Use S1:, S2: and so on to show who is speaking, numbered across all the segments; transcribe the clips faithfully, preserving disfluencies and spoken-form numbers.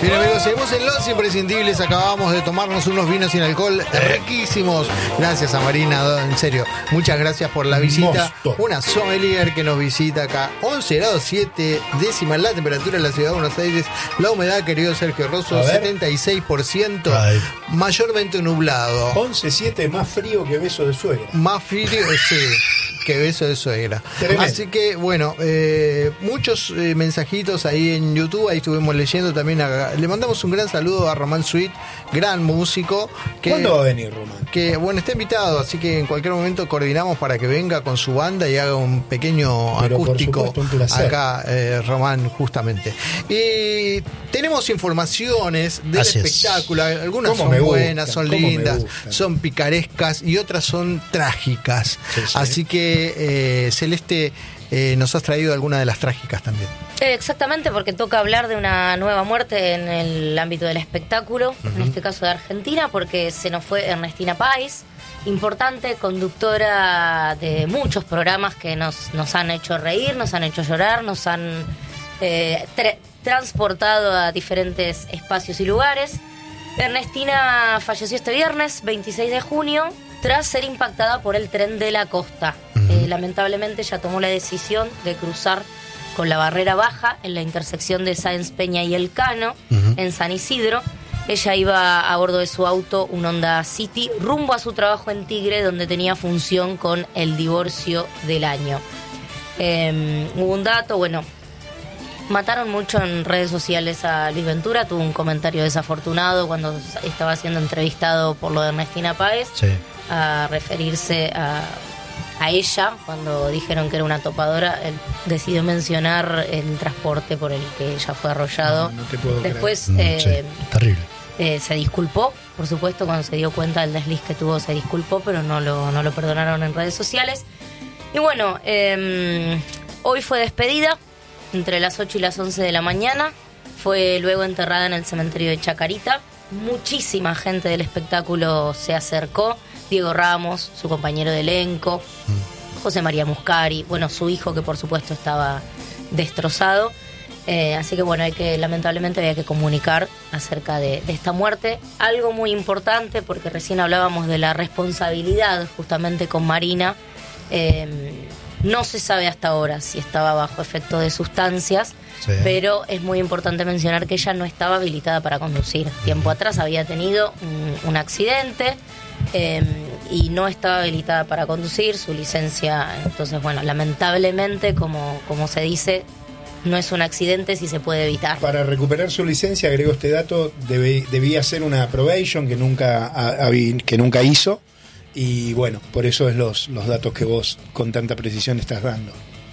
S1: Bien, amigos, seguimos en Los Imprescindibles. Acabamos de tomarnos unos vinos sin alcohol riquísimos. Gracias a Marina, en serio. Muchas gracias por la visita.
S2: Mosto.
S1: Una sommelier que nos visita acá. once grados siete décimas la temperatura en la ciudad de Buenos Aires. La humedad, querido Sergio Rosso, setenta y seis por ciento.
S2: Ay.
S1: Mayormente nublado.
S2: once siete más frío que beso de suegra.
S1: Más frío, sí, que beso de suegra.
S2: Tremendo.
S1: Así que, bueno, eh, muchos eh, mensajitos ahí en YouTube. Ahí estuvimos leyendo también. A, le mandamos un gran saludo a Román Sweet, gran músico. Que,
S2: ¿Cuándo va a venir, Román?
S1: Que, bueno, está invitado, así que en cualquier momento coordinamos para que venga con su banda y haga un pequeño
S2: Pero por
S1: acústico
S2: supuesto, un placer.
S1: acá, eh, Román, justamente. Y tenemos informaciones del
S2: Así es.
S1: espectáculo. Algunas
S2: ¿Cómo
S1: son
S2: me
S1: buenas,
S2: gustan?
S1: son
S2: ¿Cómo me
S1: lindas,
S2: gustan?
S1: son picarescas y otras son trágicas.
S2: Sí, sí.
S1: Así que, eh, Celeste, eh, nos has traído alguna de las trágicas también.
S3: Eh, Exactamente, porque toca hablar de una nueva muerte en el ámbito del espectáculo, en este caso de Argentina, porque se nos fue Ernestina Páez, importante conductora de muchos programas que nos, nos han hecho reír, nos han hecho llorar, nos han eh, tra- transportado a diferentes espacios y lugares. Ernestina falleció este viernes, veintiséis de junio, tras ser impactada por el tren de la costa. Eh, lamentablemente ella tomó la decisión de cruzar con la barrera baja en la intersección de Sáenz Peña y Elcano, uh-huh. en San Isidro. Ella iba a bordo de su auto, un Honda City, rumbo a su trabajo en Tigre, donde tenía función con el divorcio del año. Eh, hubo un dato, bueno, mataron mucho en redes sociales a Luis Ventura, tuvo un comentario desafortunado cuando estaba siendo entrevistado por lo de Ernestina Páez,
S2: Sí.
S3: a referirse a... a ella, cuando dijeron que era una topadora, él decidió mencionar el transporte por el que ella fue arrollado.
S2: No, no te puedo
S3: Después
S2: creer.
S3: eh,
S2: Sí, terrible.
S3: eh, se disculpó, por supuesto, cuando se dio cuenta del desliz que tuvo, se disculpó, pero no lo, no lo perdonaron en redes sociales. Y bueno, eh, hoy fue despedida entre las ocho y las once de la mañana. Fue luego enterrada en el cementerio de Chacarita. Muchísima gente del espectáculo se acercó. Diego Ramos, su compañero de elenco, José María Muscari, bueno, su hijo, que por supuesto estaba destrozado. Eh, así que bueno, hay que, lamentablemente había que comunicar acerca de, de esta muerte. Algo muy importante, porque recién hablábamos de la responsabilidad justamente con Marina. Eh, no se sabe hasta ahora si estaba bajo efecto de sustancias, sí. Pero es muy importante mencionar que ella no estaba habilitada para conducir. Tiempo atrás había tenido un, un accidente, eh, y no estaba habilitada para conducir, su licencia. Entonces, bueno, lamentablemente, como, como se dice, no es un accidente si se puede evitar.
S2: Para recuperar su licencia, agrego este dato, debe, debía hacer una probation que nunca, a, a, que nunca hizo, y bueno, por eso es los, los datos que vos con tanta precisión estás dando.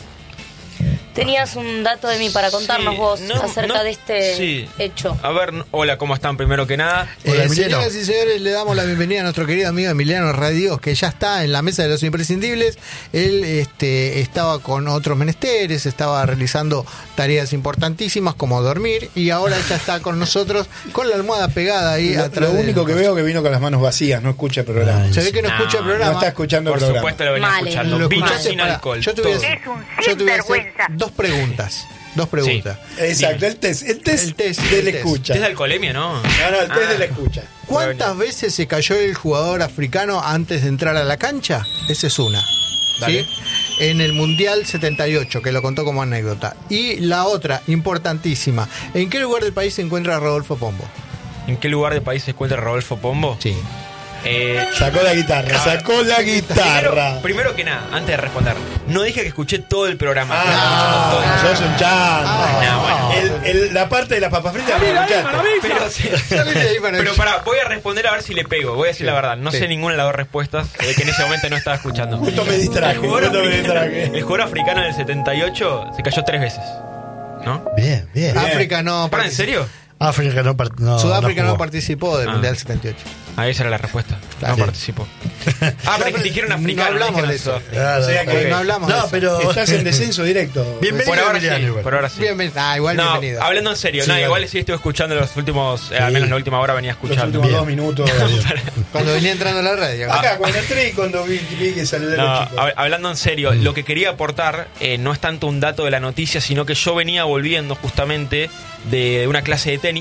S3: Tenías un dato de mí para contarnos, sí, vos, no, acerca no, de este sí. hecho.
S4: A ver, hola, ¿cómo están? Primero que nada.
S1: Hola, eh, señoras y señores, le damos la bienvenida a nuestro querido amigo Emiliano Radios, que ya está en la mesa de los imprescindibles. Él este, estaba con otros menesteres, estaba realizando tareas importantísimas como dormir, y ahora ya está con nosotros con la almohada pegada ahí
S2: lo,
S1: atrás.
S2: Lo único que veo que vino con las manos vacías, no escucha el programa.
S1: Ay, se ve que no, no escucha el programa.
S2: No está escuchando el
S4: Por
S2: programa.
S4: Por supuesto lo venía
S3: Vale,
S4: escuchando.
S1: Lo
S4: Vino
S1: escuchaste,
S4: sin
S1: para,
S4: alcohol.
S1: Yo te voy a hacer,
S5: es un
S1: yo te voy a hacer
S5: sinvergüenza.
S1: dos preguntas. Dos preguntas.
S2: Sí, exacto, el test, el test,
S1: el test
S2: de la
S1: test.
S2: escucha.
S4: ¿Test de alcoholemia, no?
S2: No, no, el test
S4: Ah.
S2: de la escucha.
S1: ¿Cuántas veces se cayó el jugador africano antes de entrar a la cancha? Esa es una. ¿Sí? En el Mundial setenta y ocho, que lo contó como anécdota. Y la otra, importantísima. ¿En qué lugar del país se encuentra Rodolfo Pombo?
S4: ¿En qué lugar del país se encuentra Rodolfo Pombo?
S1: Sí.
S4: Eh,
S2: sacó la guitarra,
S4: ah,
S2: sacó la guitarra.
S4: Primero, primero que nada, antes de responder, no dije que escuché todo el programa.
S2: Ah,
S4: todo.
S2: ah, sos un chanto.
S4: Ah, no, bueno.
S2: el, el, la parte de las papas fritas me escuchaste.
S4: Pero, sí, pero pará, voy a responder a ver si le pego. Voy a decir sí, la verdad. No sí. sé ninguna de las dos respuestas, de que en ese momento no estaba escuchando.
S2: Esto me distraje.
S4: El jugador,
S2: Esto me
S4: africano,
S2: distraje.
S4: el jugador africano del setenta y ocho se cayó tres veces, ¿no?
S6: Bien, bien.
S1: África no.
S4: ¿Para en serio?
S6: África no, no
S1: Sudáfrica
S6: no,
S1: no participó del
S4: ah.
S1: Mundial setenta y ocho.
S4: Ah, esa era la respuesta.
S1: Claro.
S4: No
S1: Sí.
S4: participó. Ah, pero es que dijeron africano.
S1: No hablamos
S4: no
S1: de eso.
S6: Claro,
S2: o sea que
S1: okay.
S2: okay.
S1: No hablamos
S6: no,
S1: de eso.
S6: pero
S2: estás en descenso directo.
S6: Bienvenido,
S4: por ahora
S6: Emiliano,
S4: sí,
S6: igual.
S4: por ahora sí.
S1: Bienvenido. Ah, igual
S4: no,
S1: bienvenido.
S4: Hablando en serio,
S6: Sí,
S4: no,
S6: vale.
S4: igual sí estuve escuchando los últimos,
S6: Sí.
S4: eh, al menos la última hora venía escuchando.
S2: Los últimos
S6: Bien.
S2: dos minutos.
S1: Cuando venía entrando a la radio.
S2: Acá, cuando entré y cuando vi, vi que saludé
S4: No,
S2: a los chicos.
S4: hab- hablando en serio, mm. lo que quería aportar eh, no es tanto un dato de la noticia, sino que yo venía volviendo justamente de una clase de tenis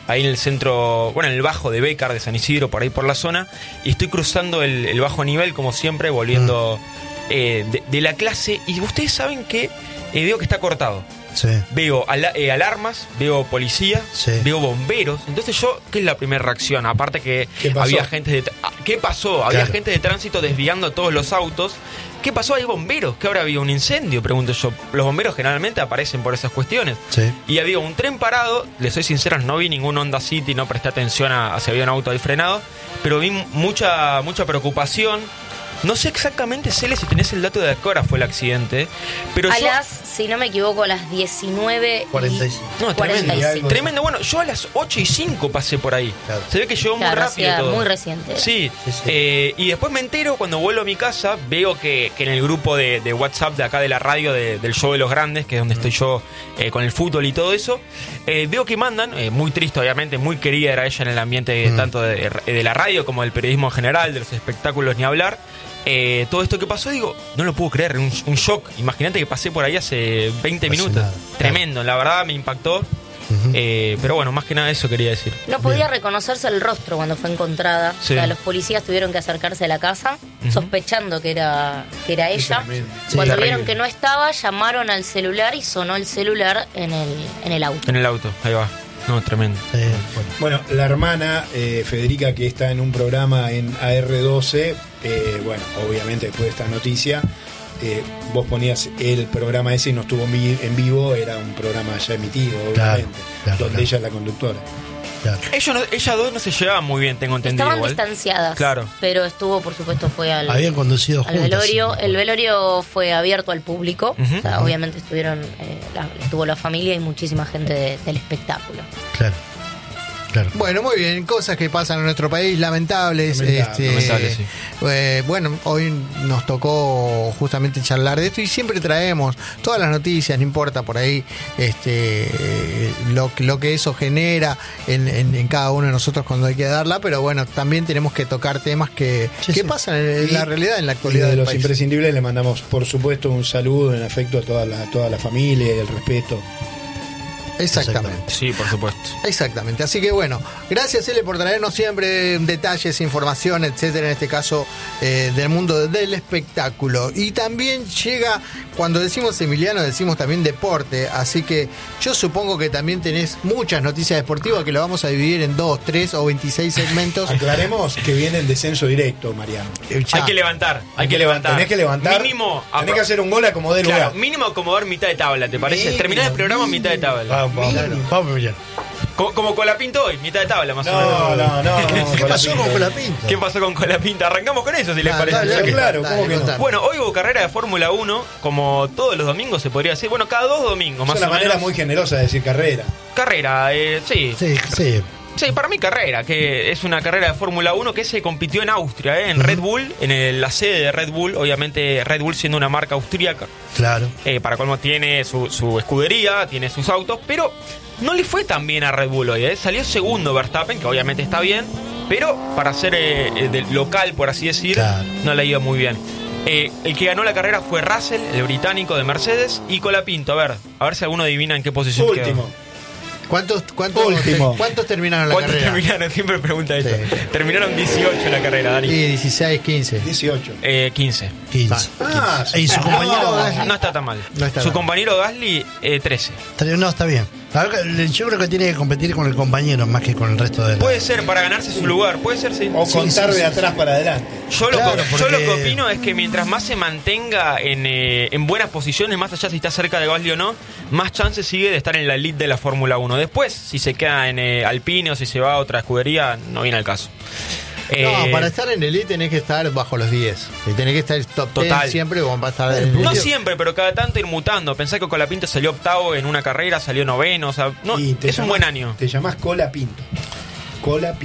S4: ahí en el centro, bueno, en el bajo de Bécar, de San Isidro, por ahí por la zona, y estoy cruzando el, el bajo nivel, como siempre, volviendo mm. eh, de, de la clase, y ustedes saben que eh, veo que está cortado.
S5: Sí.
S4: Veo al, eh, alarmas, veo policía,
S5: sí.
S4: veo bomberos. Entonces yo, ¿qué es la primera reacción? Aparte que había gente de... ¿Qué pasó? Había
S5: claro.
S4: gente de tránsito desviando todos los autos. ¿Qué pasó? ¿Hay bomberos? ¿Que ahora había un incendio? Pregunto yo. Los bomberos generalmente aparecen por esas cuestiones.
S5: Sí.
S4: Y había un tren parado. Les soy sincero, no vi ningún Honda City, no presté atención a, a si había un auto ahí frenado. Pero vi mucha, mucha preocupación. No sé exactamente, Cele, si tenés el dato de a qué hora fue el accidente, pero
S3: a
S4: yo...
S3: las, si no me equivoco, a las diecinueve
S5: cuarenta y cinco.
S4: No, tremendo. Tremendo. Bueno, yo a las ocho y cinco pasé por ahí. Claro. Se ve que llegó
S3: claro,
S4: muy rápido todo.
S3: Muy reciente.
S4: Sí. sí, sí. Eh, y después me entero, cuando vuelvo a mi casa, veo que, que en el grupo de, de WhatsApp de acá de la radio, de, del show de los grandes, que es donde estoy yo eh, con el fútbol y todo eso, eh, veo que mandan, eh, muy triste obviamente, muy querida era ella en el ambiente mm. tanto de, de la radio como del periodismo en general, de los espectáculos ni hablar. Eh, todo esto que pasó, digo, no lo puedo creer, un, un shock. Imagínate que pasé por ahí hace veinte minutos. Nada. Tremendo, la verdad me impactó. Uh-huh. Eh, pero bueno, más que nada eso quería decir.
S3: No podía Bien. reconocerse el rostro cuando fue encontrada. Sí. O sea, los policías tuvieron que acercarse a la casa, uh-huh. sospechando que era, que era ella. Sí, cuando sí, vieron que no estaba, llamaron al celular y sonó el celular en el, en el auto.
S4: En el auto, ahí va. No, tremendo.
S2: Eh, bueno. bueno, la hermana eh, Federica, que está en un programa en A R doce, eh, bueno, obviamente después de esta noticia, eh, vos ponías el programa ese y no estuvo en vivo, era un programa ya emitido, obviamente, claro, claro, donde claro. ella es la conductora.
S4: Claro. Ellos no, ellas dos no se llevaban muy bien, tengo entendido.
S3: Estaban
S4: igual.
S3: distanciadas.
S4: Claro.
S3: Pero estuvo, por supuesto, fue al,
S5: Habían conducido
S3: al
S5: juntas,
S3: velorio.
S5: Sí.
S3: El velorio fue abierto al público.
S4: Uh-huh.
S3: O sea, obviamente estuvieron, eh, la, estuvo la familia y muchísima gente de, del espectáculo.
S5: Claro. Claro.
S1: Bueno, muy bien, cosas que pasan en nuestro país, lamentables.
S4: Lamentable,
S1: este,
S4: lamentable, sí.
S1: eh, bueno, hoy nos tocó justamente charlar de esto y siempre traemos todas las noticias, no importa por ahí este lo, lo que eso genera en, en, en cada uno de nosotros cuando hay que darla, pero bueno, también tenemos que tocar temas que, sí, que sí. pasan en, en la realidad, en la actualidad
S2: de
S1: del
S2: los
S1: país.
S2: Imprescindibles le mandamos, por supuesto, un saludo en afecto a toda la, toda la familia y el respeto.
S1: Exactamente.
S4: Sí, por supuesto.
S1: Exactamente. Así que bueno, gracias Ele por traernos siempre detalles, información, etcétera, en este caso eh, del mundo del espectáculo. Y también llega, cuando decimos Emiliano, decimos también deporte. Así que yo supongo que también tenés muchas noticias deportivas que lo vamos a dividir en dos, tres o veintiséis segmentos.
S2: Aclaremos que viene en descenso directo, Mariano.
S4: Eh, hay que levantar, hay, hay que levantar.
S2: Tenés que levantar.
S4: Mínimo.
S2: Tenés que hacer un gol a como de lugar.
S4: Claro, mínimo acomodar mitad de tabla, ¿te parece? Mínimo, Terminar el programa mínimo. mitad de tabla.
S5: Vamos, vamos, vamos bien.
S4: Como, como Colapinto hoy, mitad de tabla más
S2: no,
S4: o menos.
S2: No, no, no.
S5: ¿Qué pasó con Colapinto?
S4: ¿Qué pasó con Colapinto? Arrancamos con eso, si les
S1: ah,
S4: parece.
S1: Dale, dale,
S2: claro,
S1: dale,
S2: ¿cómo que no?
S4: Bueno, hoy hubo carrera de Fórmula uno, como todos los domingos se podría decir. Bueno, cada dos domingos más o menos.
S2: Es una manera muy generosa de decir carrera.
S4: Carrera, eh, sí.
S5: Sí, sí.
S4: Sí, para mí carrera, que es una carrera de Fórmula uno que se compitió en Austria, ¿eh? en uh-huh. Red Bull, en el, la sede de Red Bull, obviamente Red Bull siendo una marca austríaca.
S5: Claro.
S4: Eh, para colmo tiene su, su escudería, tiene sus autos, pero no le fue tan bien a Red Bull hoy, ¿eh? Salió segundo Verstappen, que obviamente está bien, pero para ser eh, del local, por así decir, claro. no le ha ido muy bien. Eh, el que ganó la carrera fue Russell, el británico de Mercedes, y Colapinto. A ver, a ver si alguno adivina en qué posición
S2: Último.
S4: quedó.
S1: ¿Cuántos, cuántos,
S2: Último.
S1: ¿Cuántos terminaron la
S4: ¿Cuántos
S1: carrera?
S4: terminaron? Siempre pregunta eso.
S1: Sí.
S4: Terminaron dieciocho la carrera, Dani.
S1: Sí, dieciséis, quince.
S2: dieciocho.
S4: Eh, quince.
S5: quince.
S2: Ah,
S5: y su compañero
S4: no,
S5: Gasly.
S4: No está tan mal.
S1: No está
S4: su
S1: mal.
S4: compañero Gasly, eh, trece.
S5: No, está bien. Yo creo que tiene que competir con el compañero más que con el resto de la...
S4: Puede ser, para ganarse su lugar, puede ser, sí.
S2: O
S5: Sí,
S2: contar
S5: sí,
S2: de
S5: sí,
S2: atrás
S5: sí.
S2: para adelante.
S4: Yo,
S5: Claro,
S4: lo, que,
S5: porque-
S4: yo lo que opino es que mientras más se mantenga en, eh, en buenas posiciones, más allá si está cerca de Gasly o no, más chances sigue de estar en la elite de la Fórmula uno. Después, si se queda en eh, Alpine o si se va a otra escudería, no viene al caso.
S1: No,
S4: Eh,
S1: para estar en Elite tenés que estar bajo los diez. Y tenés que estar top
S4: Total.
S1: diez siempre como para estar en
S4: No
S1: Elite.
S4: siempre, pero cada tanto ir mutando. Pensá que Colapinto salió octavo en una carrera, salió noveno. O sea, no,
S2: Y te
S4: es un
S2: llamás-
S4: buen año.
S2: Te llamás Cola Pinto. Cola Pinto.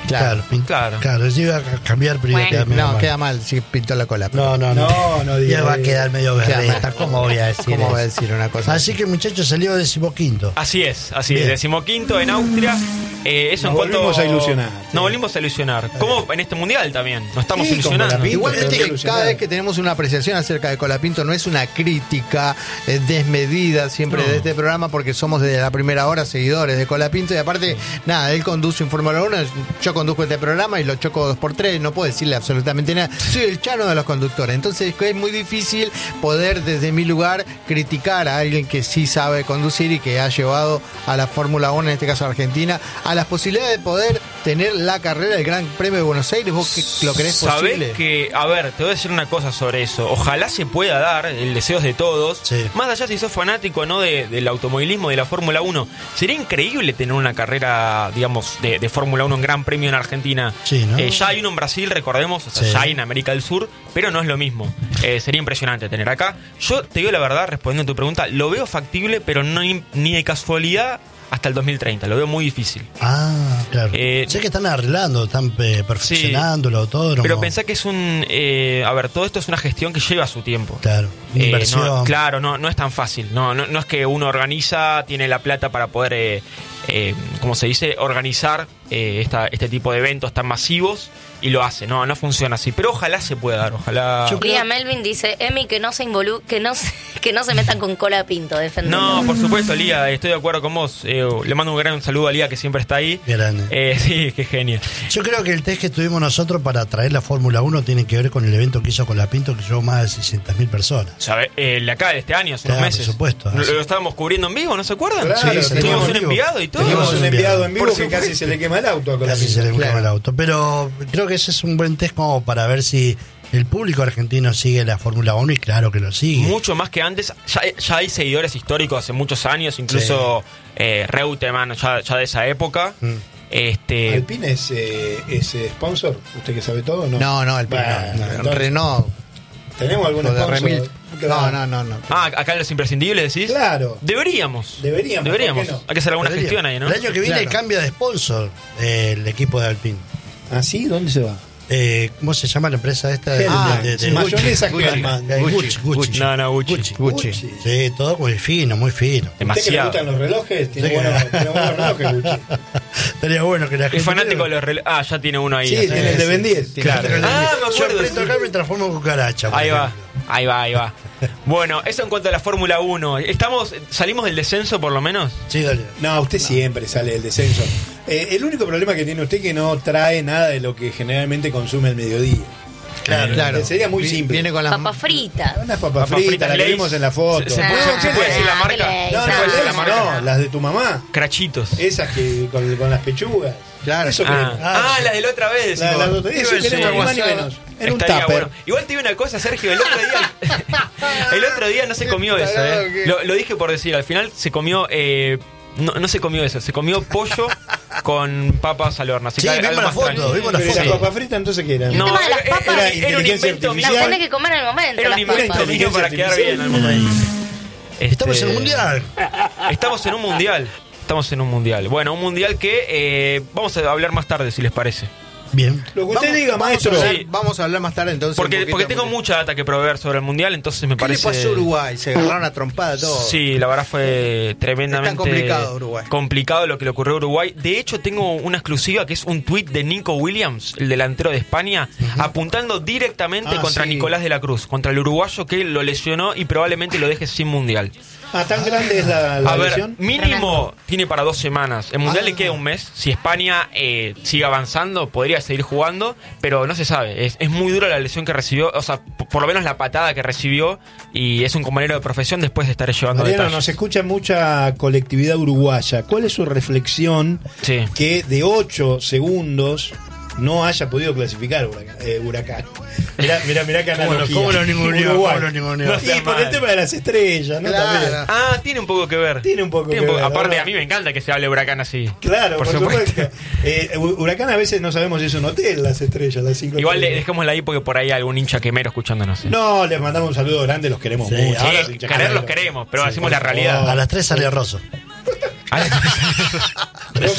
S5: Claro, pin-
S4: Claro.
S5: claro. Si iba a cambiar, pero iba a
S3: Bueno.
S5: quedar medio
S1: No,
S5: mal.
S1: queda mal si pintó la cola.
S5: No, no, no.
S2: No, no
S5: Ya
S2: digas.
S5: va a quedar medio
S1: Queda
S5: berreta.
S1: mal.
S5: ¿Cómo voy a decir
S1: ¿Cómo
S5: eso?
S1: voy a decir una cosa?
S5: Así que, muchachos, salió decimoquinto.
S4: Así es, así
S5: Bien.
S4: es. Decimoquinto en Austria. Eh, eso
S2: Nos
S4: en cuanto.
S2: volvimos a ilusionar, sí.
S4: Nos volvimos a ilusionar. Como en este mundial también. Nos estamos
S2: Sí,
S4: ilusionando.
S2: como la pinta.
S1: Igualmente,
S2: Estoy
S1: cada
S2: ilusionado.
S1: vez que tenemos una apreciación acerca de Colapinto, no es una crítica eh, desmedida siempre
S4: No.
S1: de este programa, porque somos desde la primera hora seguidores de Colapinto. Y aparte, nada, él conduce en Fórmula uno, yo conduzco este programa y lo choco dos por tres, no puedo decirle absolutamente nada. Soy el chano de los conductores. Entonces, es muy difícil poder, desde mi lugar, criticar a alguien que sí sabe conducir y que ha llevado a la Fórmula uno, en este caso Argentina, a las posibilidades de poder tener la carrera del Gran Premio de Buenos Aires. ¿Vos qué- lo crees posible?
S4: Sabés que, a ver, te voy a decir una cosa sobre eso. Ojalá se pueda dar, el deseo es de todos.
S5: Sí.
S4: Más allá si sos fanático no de, del automovilismo, de la Fórmula uno, sería increíble tener una carrera, digamos, de, de Fórmula uno en Gran Premio en Argentina.
S5: Sí, ¿no?
S4: Eh, ya hay uno en Brasil, recordemos, o sea,
S5: Sí.
S4: ya hay en América del Sur, pero no es lo mismo. Eh, sería impresionante tener acá. Yo te digo la verdad, respondiendo a tu pregunta, lo veo factible, pero no hay- ni de casualidad hasta el dos mil treinta. Lo veo muy difícil.
S5: Ah, claro.
S4: Eh,
S5: sé que están arreglando, están eh, perfeccionando el autódromo.
S4: Pero pensá que es un... eh, a ver, todo esto es una gestión que lleva su tiempo.
S5: Claro,
S4: Eh,
S5: inversión.
S4: no, claro, no, no es tan fácil. No, no, no es que uno organiza, tiene la plata para poder, eh, eh, como se dice, organizar eh, esta, este tipo de eventos tan masivos y lo hace. No, no funciona así. Pero ojalá se pueda dar, ojalá.
S5: Yo creo-
S3: Lía Melvin dice, Emi, que no se involu que no se, que no se metan con Colapinto, defendiendo.
S4: No, por supuesto, Lía, estoy de acuerdo con vos. Eh, le mando un gran saludo a Lía, que siempre está ahí.
S5: Grande.
S4: Eh, sí, qué genio.
S5: Yo creo que el test que tuvimos nosotros para traer la Fórmula uno tiene que ver con el evento que hizo Colapinto, que llevó más de seiscientas mil personas.
S4: ¿Sabe? Eh, el de acá de este año, hace unos
S5: Claro,
S4: meses.
S5: por supuesto.
S4: Lo, lo estábamos cubriendo en vivo, ¿no se acuerdan?
S2: Claro,
S5: Sí,
S2: teníamos
S4: Tuvimos
S5: en
S4: un
S5: vivo.
S4: enviado y todo.
S2: Teníamos un enviado en vivo
S4: Por
S2: que
S4: supuesto.
S2: casi se le quema el auto a
S5: Casi se le
S2: Colapinto.
S5: quema el auto. Pero creo que ese es un buen test como para ver si el público argentino sigue la Fórmula uno, y claro que lo sigue.
S4: Mucho más que antes. Ya, ya hay seguidores históricos hace muchos años, incluso eh, Reutemann, ya, ya de esa época.
S5: Mm.
S4: Este,
S2: ¿Alpine es, eh, es eh, sponsor? ¿Usted que sabe todo? No,
S1: No, no, el
S2: Bueno,
S1: no,
S2: entonces,
S1: Renault.
S2: ¿Tenemos algún
S1: Lo de
S2: sponsor?
S1: Remil. No, no, no, no.
S4: ah, acá en Los Imprescindibles decís.
S2: Claro.
S4: Deberíamos.
S2: Deberíamos,
S4: Deberíamos.
S2: ¿por qué no?
S4: Hay que hacer alguna
S5: Debería.
S4: gestión ahí, ¿no?
S5: El año que viene
S1: Claro.
S5: cambia de sponsor eh, el equipo de Alpine.
S2: ¿Ah, sí? ¿Dónde se va?
S5: Eh, ¿Cómo se llama la empresa esta?
S2: Hellman.
S5: de, de- de-
S2: Mayonesa
S5: Gucci.
S2: Hellman.
S5: Eh, Gucci, Gucci.
S4: No, no, Gucci.
S5: Gucci.
S1: Gucci.
S5: Sí, todo muy fino, muy fino.
S2: ¿Usted que le
S4: Demasiado.
S2: gustan los relojes? Tiene
S5: Sí,
S2: buenos,
S5: que-
S2: tiene buenos relojes, Gucci.
S5: Estaría bueno que la gente.
S4: Es fanático de los rel- Ah, ya tiene uno ahí.
S2: Sí,
S4: así.
S2: tiene el de Ben diez.
S4: Claro.
S5: Yo
S4: Ah, me acuerdo,
S5: aprieto
S4: sí.
S5: acá y me transformo en cucaracha. por
S4: Ahí va,
S5: ejemplo.
S4: ahí va, ahí va. Bueno, eso en cuanto a la Fórmula uno. Estamos, ¿salimos del descenso por lo menos?
S5: Sí, dale.
S2: No, usted siempre sale del descenso. Eh, el único problema que tiene usted es que no trae nada de lo que generalmente consume al mediodía.
S1: Claro, claro.
S2: Sería muy
S1: Vi-
S2: simple.
S1: Viene con las
S3: Papa frita.
S2: Unas papas
S4: Papas
S2: fritas,
S4: fritas
S2: la que
S4: Lay's.
S2: vimos en la foto.
S4: Se- se
S2: No,
S4: puede-
S2: ¿qué
S4: se puede
S2: le-
S4: decir la
S3: Ah,
S4: marca.
S3: ¿qué le-
S2: No,
S4: Se
S2: no,
S4: puede decir la
S2: Lay's
S4: marca.
S2: no, las de tu mamá.
S4: Crachitos.
S2: Esas que con, con las pechugas.
S1: Claro.
S2: Eso
S4: Ah,
S2: queremos.
S4: ah, la de la otra vez.
S2: La-
S4: decimos.
S2: las dos- eso
S5: Iba a decir
S2: queremos, ni más ni
S5: guasado.
S2: menos. En un
S4: Estaría
S2: tupper.
S4: bueno. Igual te digo una cosa, Sergio, el otro día el otro día no se comió eso,
S1: tarado
S4: ¿eh?
S1: que-
S4: Lo, lo dije por decir, al final se comió eh, no, no se comió eso, se comió pollo con papas al horno, así
S5: Sí,
S4: que
S5: vimos
S4: algo
S5: la
S4: más
S5: foto,
S4: tranquilo.
S5: vimos la
S2: Pero
S5: foto.
S2: las papas fritas entonces qué eran.
S3: El tema de las
S4: era-
S3: papas-
S4: era,
S2: Era
S4: era un
S2: inteligencia
S4: invento mío.
S3: Las
S2: artificial.
S3: tenés que comer en el momento.
S4: Era un
S3: las
S4: invento
S3: papas.
S4: mío para quedar bien al
S5: Bien ahí.
S4: momento.
S5: Estamos
S4: Este,
S5: en el mundial.
S4: Estamos en un mundial. Estamos en un mundial. Bueno, un mundial que eh, vamos a hablar más tarde, si les parece.
S5: Bien.
S2: Lo que usted
S1: Vamos-
S2: diga,
S1: vamos
S2: maestro.
S1: A hablar,
S4: Sí.
S1: vamos a hablar más tarde entonces. un
S4: Porque,
S1: poquito,
S4: porque tengo
S1: porque-
S4: mucha data que proveer sobre el mundial, entonces me
S1: ¿Qué le
S4: parece.
S1: pasó a Uruguay? Se agarraron a trompada todo.
S4: Sí, la verdad fue tremendamente
S1: Está complicado Uruguay.
S4: complicado lo que le ocurrió a Uruguay. De hecho, tengo una exclusiva que es un tuit de Nico Williams, el delantero de España, apuntando directamente
S2: Ah,
S4: contra
S2: sí.
S4: Nicolás de la Cruz, contra el uruguayo que lo lesionó y probablemente lo deje sin mundial.
S2: Ah, tan grande es la, la
S4: A ver,
S2: lesión.
S4: mínimo tiene para dos semanas. El mundial
S1: Ah.
S4: le queda un mes. Si España eh, sigue avanzando, podría seguir jugando, pero no se sabe. Es, es muy dura la lesión que recibió, o sea, p- por lo menos la patada que recibió, y es un compañero de profesión después de estar llevando
S2: Mariano,
S4: detalles.
S2: nos escucha mucha colectividad uruguaya. ¿Cuál es su reflexión
S4: Sí.
S2: que de ocho segundos no haya podido clasificar Huracán? Eh, huracán. Mirá, mirá, mirá qué
S5: ¿Cómo lo-
S2: analogía.
S5: cómo lo ninguneó?
S2: Uruguay.
S5: ¿Cómo lo ninguneó?
S2: No,
S4: No sea
S2: y por el
S4: mal.
S2: tema de las estrellas, ¿no?
S1: Claro.
S2: También.
S4: Ah, tiene un poco que ver.
S2: Tiene un poco que ver,
S4: Aparte,
S2: ¿verdad?
S4: a mí me encanta que se hable de Huracán así.
S2: Claro, por,
S4: por, supuesto.
S2: supuesto. Eh, Hu- Huracán a veces no sabemos si es un hotel, las estrellas, las cinco
S4: Igual le,
S2: estrellas.
S4: dejémosla ahí porque por ahí hay algún hincha quemero escuchándonos. ¿eh?
S2: No, les mandamos un saludo grande, los queremos
S5: Sí,
S2: mucho.
S5: ahora-
S2: Los
S4: Sí,
S2: hinchas
S4: querer los
S2: quemeros.
S4: queremos, pero
S2: Sí,
S4: decimos
S2: por
S4: la realidad.
S5: A las tres sale Rosso.
S2: Rosso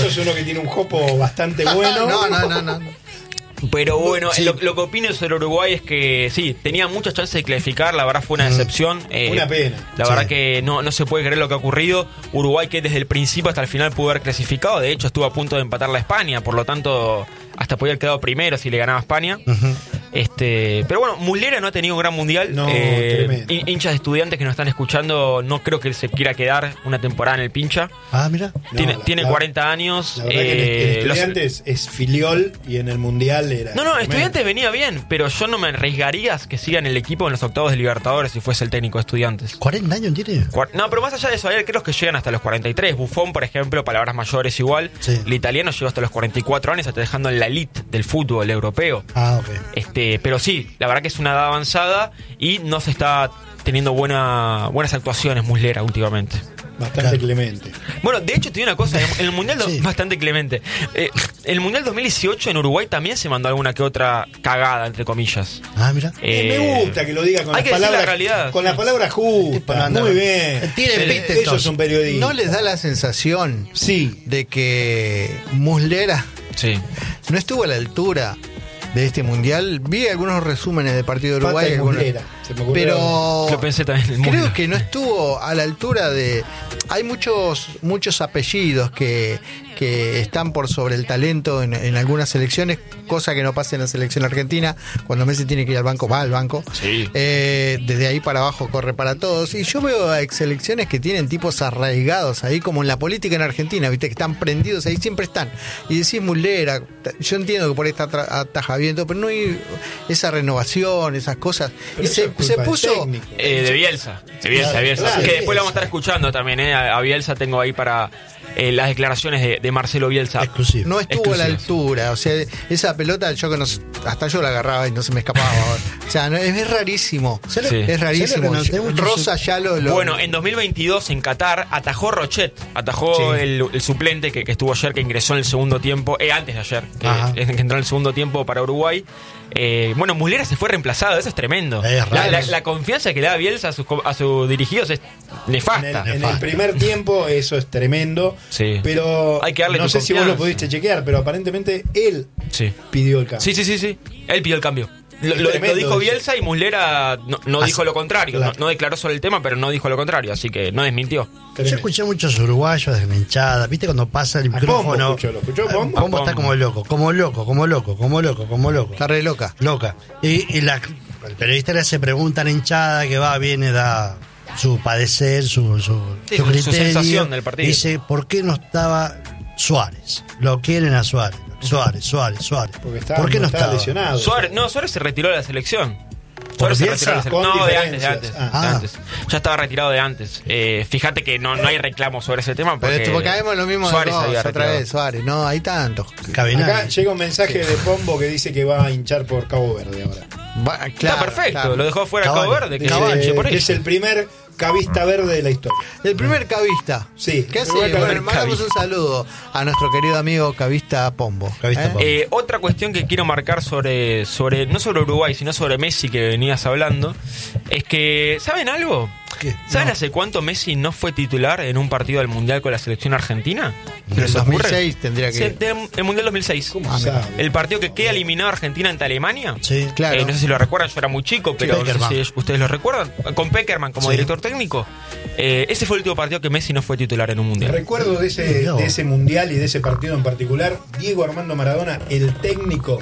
S2: sos uno que tiene un jopo bastante bueno.
S1: no, no, no, no.
S4: Pero bueno,
S2: Sí.
S4: lo, lo que opino sobre Uruguay es que sí, tenía muchas chances de clasificar, la verdad fue una decepción. eh,
S2: Una pena.
S4: La
S5: Sí.
S4: verdad que no, no se puede creer lo que ha ocurrido. Uruguay que desde el principio hasta el final pudo haber clasificado, de hecho estuvo a punto de empatar la España, por lo tanto hasta podía haber quedado primero si le ganaba a España.
S5: Ujú.
S4: Este, pero bueno, Muslera no ha tenido un gran mundial.
S2: No,
S4: Eh,
S2: tremendo.
S4: hin- hinchas de Estudiantes que nos están escuchando, no creo que él se quiera quedar una temporada en el pincha.
S5: Ah, mira.
S2: No,
S4: tiene
S2: la-
S4: tiene
S2: la-
S4: cuarenta años.
S2: La verdad que en-
S4: eh,
S2: en
S4: los-
S2: Estudiantes es filiol y en el Mundial era...
S4: No, no,
S2: tremendo.
S4: Estudiantes venía bien, pero yo no me arriesgaría que siga en el equipo en los octavos de Libertadores si fuese el técnico de Estudiantes.
S5: ¿cuarenta años tiene?
S4: Cuar- No, pero más allá de eso, hay creo que llegan hasta los cuarenta y tres. Buffon, por ejemplo, palabras mayores igual.
S5: Sí.
S4: El italiano llegó hasta los cuarenta y cuatro años, hasta dejando en la elite del fútbol europeo.
S5: Ah, ok.
S4: Este, pero sí, la verdad que es una edad avanzada y no se está teniendo buena, buenas actuaciones Muslera últimamente.
S2: Bastante
S5: Claro.
S2: clemente.
S4: Bueno, de hecho, te digo una cosa, en el Mundial, do-
S5: Sí.
S4: bastante clemente. Eh, el Mundial dos mil dieciocho en Uruguay también se mandó alguna que otra cagada, entre comillas.
S5: Ah, mira.
S2: Eh,
S4: Eh,
S2: me gusta que lo diga con
S4: hay
S2: las
S4: que decir
S2: palabras
S4: la realidad.
S2: con las palabras justas. Muy bien.
S5: Tienen
S2: Eh,
S5: viste
S2: Ellos
S5: entonces.
S2: son periodistas.
S1: ¿No les da la sensación
S2: Sí.
S1: de que Muslera
S4: Sí.
S1: no estuvo a la altura de este mundial? Vi algunos resúmenes del partido de Uruguay,
S2: Pata de
S1: algunos-
S2: Muslera, se me ocurrió.
S1: pero
S4: Lo pensé también. en el
S1: creo
S4: Mundial.
S1: que no estuvo a la altura de... Hay muchos muchos apellidos que, que están por sobre el talento en, en algunas selecciones, cosa que no pasa en la selección argentina. Cuando Messi tiene que ir al banco, va al banco.
S4: Sí.
S1: Eh, desde ahí para abajo corre para todos. Y yo veo a selecciones que tienen tipos arraigados ahí, como en la política en Argentina, viste, que están prendidos ahí, siempre están. Y decís Muslera, yo entiendo que por ahí está atra- ataja viento, pero no hay esa renovación, esas cosas.
S2: Pero
S1: y
S2: eso
S1: se,
S2: es culpa
S1: se
S2: del
S1: puso...
S2: técnico.
S4: Eh, de Bielsa, de Bielsa,
S2: Claro,
S4: de Bielsa.
S2: claro,
S4: que después lo vamos a
S2: Bielsa.
S4: estar escuchando también, ¿eh? A a Bielsa tengo ahí para eh, las declaraciones de, de Marcelo Bielsa.
S5: Exclusivo.
S1: No estuvo a la
S4: Exclusivas.
S1: altura, o sea, esa pelota yo que no, hasta yo la agarraba y no se me escapaba. O sea, no, es, es rarísimo,
S4: Sí.
S1: es rarísimo.
S5: ¿Sabes lo que noté mucho?
S1: Rosa ya lo, lo-
S4: Bueno, en dos mil veintidós en Qatar atajó Rochet, atajó
S2: Sí.
S4: el, el suplente que, que estuvo ayer, que ingresó en el segundo tiempo, eh, antes de ayer, que,
S5: Ajá.
S4: que entró en el segundo tiempo para Uruguay. Eh, bueno, Muslera se fue reemplazado, eso es tremendo.
S5: Es
S4: la,
S5: raro.
S4: la- la confianza que le da Bielsa a sus, co- a sus dirigidos es
S2: En
S4: nefasta.
S2: el, en el primer tiempo eso es tremendo,
S4: Sí.
S2: pero
S4: Hay que darle
S2: no
S4: tu
S2: sé si vos
S4: confianza.
S2: lo pudiste chequear, pero aparentemente él
S4: Sí.
S2: pidió el cambio.
S4: Sí, sí, sí, sí. Él pidió el cambio. Lo,
S2: Es
S4: lo- lo
S2: tremendo
S4: dijo
S2: eso.
S4: Bielsa y Muslera no, no dijo lo contrario.
S2: Claro.
S4: No, no declaró sobre el tema, pero no dijo lo contrario. Así que no desmintió.
S5: Yo
S2: Tremendo.
S5: escuché muchos uruguayos desde la hinchada, ¿viste? Cuando pasa el
S2: A Pombo
S5: micrófono.
S2: escuchó, ¿lo escuchó Pombo?
S5: Pombo está
S4: Pombo.
S5: como loco, como loco, como loco, como loco, como loco.
S1: Está re loca.
S5: Loca. Y, y la, el periodista le hace pregunta a la hinchada que va, viene, da su padecer, su, su,
S4: Sí,
S5: su
S4: su- su
S5: criterio.
S4: sensación del partido.
S5: Dice, ¿por qué no estaba Suárez? Lo quieren a Suárez. Suárez, Suárez, Suárez.
S2: Porque estaba,
S5: ¿Por qué no
S2: estaba
S5: estaba?
S2: lesionado.
S4: Suárez, no, Suárez se retiró de la selección.
S5: ¿Por
S4: Suárez se
S5: Bielsa?
S4: retiró de la selección.
S2: Con
S4: No, de antes, de antes.
S2: diferencias.
S5: Ah.
S4: de antes. Ya estaba retirado de antes. Eh, fíjate que no, no hay reclamo sobre ese tema.
S1: Pero
S4: Porque,
S1: esto, porque caemos en lo mismo
S4: Suárez
S1: de
S4: había
S1: vos, otra
S4: retirado.
S1: vez, Suárez. No, hay tantos.
S5: Cabinal.
S2: Acá llega un mensaje de Pombo que dice que va a hinchar por Cabo Verde ahora.
S1: Va-
S4: Está
S1: claro,
S4: perfecto,
S1: claro.
S4: lo dejó fuera de Cabo
S5: Caballo.
S4: Verde. Que
S2: Dice,
S4: se hinche por
S2: que
S4: ello.
S2: es el primer cabista verde de la historia.
S1: El primer cavista.
S2: Sí,
S1: ¿Qué hace?
S2: el primer
S1: Bueno, mandamos
S4: cavista.
S1: un saludo a nuestro querido amigo Cavista Pombo.
S5: Cavista
S1: ¿eh?
S5: Pombo.
S4: Eh, otra cuestión que quiero marcar sobre, sobre, no sobre Uruguay, sino sobre Messi que venías hablando, es que, ¿saben algo?
S5: ¿Qué?
S4: ¿Saben
S5: No.
S4: hace cuánto Messi no fue titular en un partido del Mundial con la selección argentina?
S1: En
S4: ¿Se
S1: el
S4: les
S1: dos mil
S4: ocurre?
S1: seis tendría que-
S4: Sí, de- el Mundial dos mil seis.
S2: ¿Cómo
S1: Ah,
S2: sabe?
S4: El partido que queda eliminado Argentina ante Alemania.
S5: Sí.
S1: Claro.
S4: Eh, no sé si lo recuerdan, yo era muy chico, pero no
S5: Peckerman.
S4: sé si ustedes lo recuerdan. Con Peckerman como
S5: Sí.
S4: director técnico. Eh, ese fue el último partido que Messi no fue titular en un Mundial.
S2: Recuerdo de ese, de ese mundial y de ese partido en particular, Diego Armando Maradona, el técnico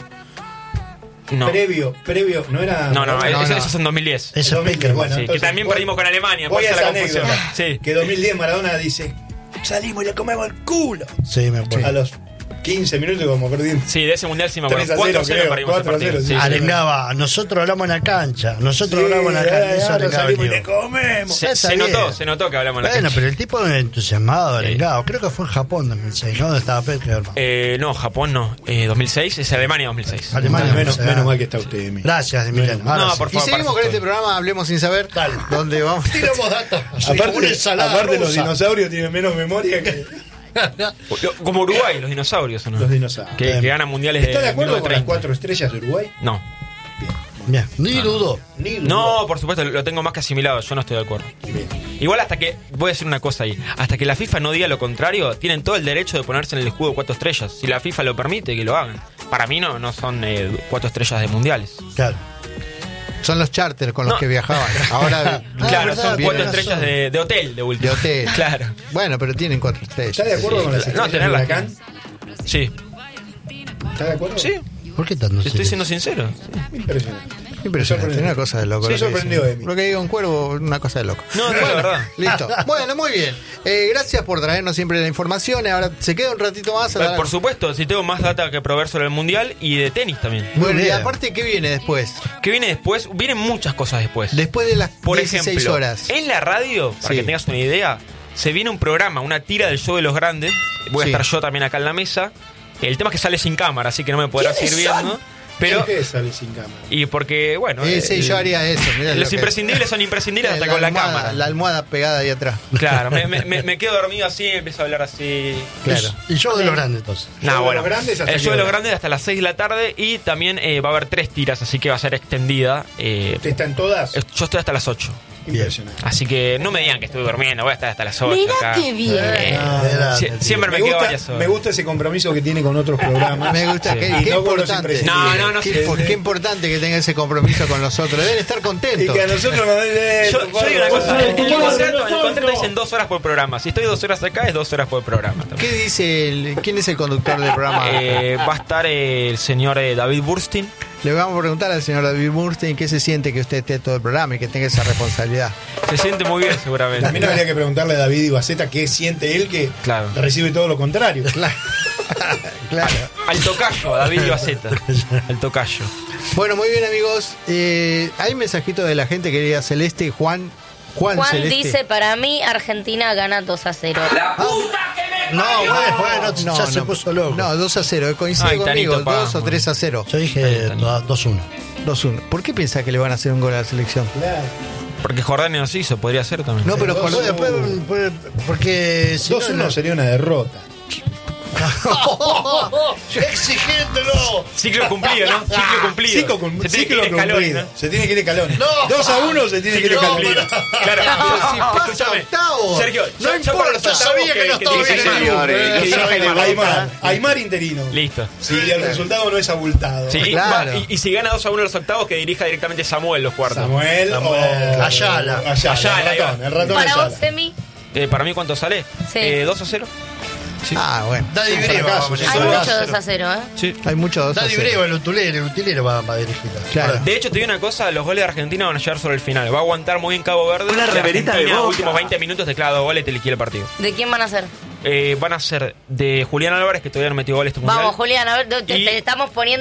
S4: No,
S2: previo, previo, no era.
S4: no, no,
S2: Maradona?
S4: eso,
S1: no.
S4: eso es en dos mil diez.
S5: Ese es
S2: dos mil diez,
S5: Peckerman.
S2: bueno,
S4: Sí, que
S2: entonces,
S4: también
S2: voy-
S4: perdimos con Alemania, por
S2: Voy a
S4: eso la
S2: esa
S4: confusión.
S2: anécdota.
S4: Sí.
S2: Que dos mil diez Maradona dice: salimos y le comemos el culo.
S5: Sí, me acuerdo.
S2: A los quince minutos, como perdimos.
S4: Sí, de ese mundial sí me acuerdo.
S2: tres a cero,
S4: cuatro a cero
S2: creo,
S4: perdimos ese
S2: cuatro a cero,
S4: partido.
S2: sí.
S4: Sí, sí.
S5: Arengaba, nosotros hablamos en la cancha, nosotros
S2: Sí,
S5: hablamos en la cancha.
S2: eh,
S5: Eso
S2: ahora
S5: arengaba
S2: salimos y
S5: el
S2: le
S5: Diego.
S2: comemos.
S4: Se,
S5: Está
S4: se
S5: bien.
S4: notó, se notó que hablamos en la
S5: Bueno,
S4: cancha.
S5: pero el tipo entusiasmado, arengado. Creo que fue en Japón dos mil seis, ¿no? ¿Dónde estaba Peckerman?
S4: Eh, no, Japón no. Eh, dos mil seis, es Alemania dos mil seis.
S5: Alemania.
S2: menos,
S5: o sea,
S2: menos mal que está usted, Emilio.
S5: Gracias, Emiliano.
S2: Menos.
S5: Ahora
S4: No,
S5: sí.
S4: por
S1: Y
S4: favor,
S1: seguimos
S4: para
S1: con
S4: eso
S1: este programa, Hablemos Sin Saber,
S5: Dale.
S1: donde vamos...
S5: Tiramos datos.
S2: Aparte,
S5: Una ensalada
S2: aparte los
S5: rusa.
S2: dinosaurios tienen menos memoria que
S4: Lo- Como Uruguay, los dinosaurios, ¿o no?
S2: los dinosaurios.
S4: Que, que ganan mundiales de
S2: ¿Está de acuerdo
S4: mil
S2: con las
S4: novecientos treinta.
S2: cuatro estrellas de Uruguay?
S4: No.
S2: Bien,
S5: Bien, ni
S4: No,
S5: dudo.
S2: Ni
S4: No, por supuesto, lo tengo más que asimilado. Yo no estoy de acuerdo.
S2: Bien.
S4: Igual hasta que, voy a decir una cosa ahí, hasta que la FIFA no diga lo contrario, tienen todo el derecho de ponerse en el escudo cuatro estrellas. Si la FIFA lo permite, que lo hagan. Para mí no, no son eh, cuatro estrellas de mundiales.
S5: Claro.
S1: Son los charters con los
S4: No.
S1: que viajaban. Ahora
S4: Claro,
S5: verdad,
S4: son
S5: tiene
S4: cuatro
S5: razón.
S4: estrellas de, de hotel, de último.
S1: de hotel.
S4: Claro.
S1: Bueno, pero tienen cuatro estrellas.
S2: ¿Estás de acuerdo
S4: Sí,
S2: con las
S4: claro. No,
S2: estrellas del
S4: tenerlas.
S2: Huracán?
S4: Sí.
S2: ¿Estás de acuerdo?
S4: Sí,
S5: ¿Por qué tanto
S4: te estoy
S5: silencio?
S4: siendo sincero.
S2: Impresionante.
S1: Impresionante,
S2: Me sorprendió.
S1: una cosa de loco.
S2: Sí,
S1: lo que
S2: sorprendió
S1: dice.
S2: Emi.
S1: Lo que diga un cuervo, una cosa de loco.
S4: No, no, la verdad.
S1: Listo. Bueno, muy bien. Eh, gracias por traernos siempre la información. Ahora se queda un ratito más. a la-
S4: Por supuesto, si tengo más data que proveer sobre el mundial y de tenis también.
S1: Bueno,
S5: Muy
S1: y
S5: bien.
S1: aparte, ¿qué viene después?
S4: ¿Qué viene después? Vienen muchas cosas después.
S1: Después de las
S4: Por
S1: dieciséis
S4: ejemplo,
S1: horas.
S4: en la radio, para
S1: Sí.
S4: que tengas una idea, se viene un programa, una tira del show de los grandes. Voy a
S1: Sí.
S4: estar yo también acá en la mesa. El tema es que sale sin cámara, así que no me podrás ir viendo. Pero,
S2: ¿Por qué sale sin cámara?
S4: y porque, bueno,
S1: Eh, sí,
S4: eh,
S1: yo haría eso. mirá lo
S4: los
S1: que-
S4: imprescindibles son imprescindibles hasta
S1: la
S4: con la
S1: almohada-
S4: cámara.
S1: La almohada pegada ahí atrás.
S4: Claro, me, me- me- me quedo dormido así, empiezo a hablar así.
S1: Claro.
S5: El show de los grandes, entonces.
S2: Show
S4: No,
S2: de
S4: bueno,
S2: los grandes hasta
S4: el
S2: qué
S4: show de los
S2: hora?
S4: grandes hasta las seis de la tarde y también eh, va a haber tres tiras, así que va a ser extendida. eh,
S2: ¿Usted está en todas?
S4: yo estoy hasta las ocho.
S2: Impresionante.
S4: Así que no me digan que estoy durmiendo, voy a estar hasta las ocho.
S3: Mirá
S4: acá.
S3: qué bien.
S4: Eh,
S5: Ah,
S4: sie-
S5: grande,
S4: siempre me,
S2: Me
S4: quedo
S2: gusta,
S4: varias horas.
S2: me gusta ese compromiso que tiene con otros programas.
S1: Me gusta,
S4: Sí.
S1: qué,
S2: Y
S1: qué
S2: no con los
S1: importante.
S2: imprescindibles.
S4: No, no, no,
S1: qué,
S4: sí,
S1: por-
S2: sí.
S1: qué importante que tenga ese compromiso con nosotros. Deben estar
S2: Y
S1: contentos.
S2: que a nosotros nos den
S4: Yo, yo digo una cosa, en el contrato, en el contrato dicen dos horas por programa. Si estoy dos horas acá, es dos horas por programa. también.
S1: ¿Qué dice el, quién es el conductor del programa?
S4: Eh, va a estar eh, el señor eh, David Burstein.
S1: Le vamos a preguntar al señor David Murstein qué se siente que usted esté todo el programa y que tenga esa responsabilidad.
S4: Se siente muy bien, seguramente.
S2: También habría que preguntarle a David Ibaceta qué siente él que
S4: Claro.
S2: recibe todo lo contrario.
S1: Claro. claro.
S4: Al tocayo, a David Ibaceta. Al tocayo.
S1: Bueno, muy bien, amigos. Eh, hay un mensajito de la gente querida Celeste. Juan. Juan,
S3: Juan
S1: Celeste.
S3: dice, para mí Argentina gana dos a cero.
S5: No, bueno, bueno,
S1: No,
S5: ya se
S1: no.
S5: puso loco.
S1: No, dos a cero. Coincide
S4: Ay,
S1: conmigo.
S4: Tanito, pa.
S1: dos o tres a cero.
S5: Yo dije dos uno.
S1: dos uno. ¿Por qué pensás que le van a hacer un gol a la selección?
S2: Claro.
S4: Porque Jordania nos hizo, podría ser también.
S1: No, pero
S2: Dos
S1: Jordania-
S5: Después, después, porque si
S2: dos uno
S5: no,
S2: sería una derrota.
S5: exigente, no.
S4: Ciclo cumplido, ¿no? Ciclo cumplido.
S2: Ciclo, cum-
S4: Se tiene
S2: ciclo
S4: que ir escalones,
S2: cumplido.
S4: ¿no?
S2: Se tiene que ir escalones.
S5: No.
S2: dos a uno se tiene que ir
S4: Ciclo
S2: escalones.
S4: cumplido. Claro,
S1: si pasa
S4: escúchame.
S1: octavos.
S4: Sergio,
S1: No
S4: yo- yo para los
S1: importa,
S4: octavos
S5: sabía que no estaba
S4: dirija
S5: bien el
S4: Aymar.
S5: grupo,
S4: Que
S5: eh.
S4: dirija Aymar.
S2: Aymar, Aymar interino.
S4: Listo.
S2: Si el resultado no es abultado.
S4: Sí,
S1: Claro.
S4: va, y, y si gana dos a uno los octavos, que dirija directamente Samuel los cuartos.
S2: Samuel,
S5: Samuel.
S2: o
S5: Ayala.
S2: Ayala,
S4: Ayala,
S2: el ratón, el ratón
S3: Para
S2: Ayala.
S3: vos, Semi,
S4: Eh, ¿Para mí cuánto sale?
S3: Sí.
S4: Eh, dos a cero. Sí.
S1: Ah, bueno.
S5: Daddy
S2: Es un
S5: Breva.
S2: fracaso,
S5: vamos a
S2: es
S3: hay
S2: un
S5: decir.
S3: mucho
S2: fracaso.
S3: dos a cero, ¿eh?
S4: Sí.
S1: Hay mucho dos a
S5: Daddy
S1: cero.
S5: Breva, el utilero, el utilero va, va a dirigir.
S1: Claro.
S4: De hecho, te digo una cosa, los goles de Argentina van a llegar sobre el final. Va a aguantar muy bien Cabo Verde.
S6: Una
S4: y
S6: reverita de
S4: Argentina,
S6: Boca.
S4: últimos veinte minutos, teclado dos goles, te liquida el partido.
S3: ¿De quién van a ser?
S4: Eh, van a ser de Julián Álvarez, que todavía no metió goles este mundial.
S3: Vamos, Julián, a ver, te,
S4: Y-
S3: te estamos poniendo